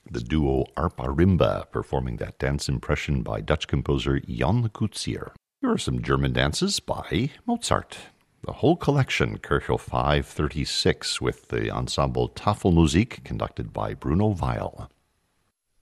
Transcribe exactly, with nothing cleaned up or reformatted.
the duo Arpa Rimba performing that dance impression by Dutch composer Jan Coetzee. Here are some German dances by Mozart. The whole collection, Kirchhof five thirty-six, with the ensemble Tafelmusik conducted by Bruno Weil.